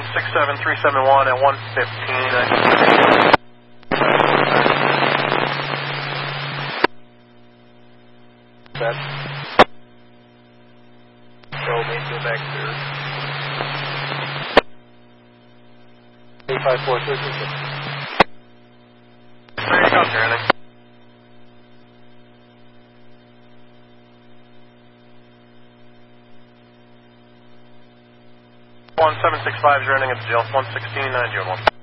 running 67371 at 115. Set. Go maintain back clear. 85436. There you go, Tyranny. 1765 is running at the jail. 116, 901.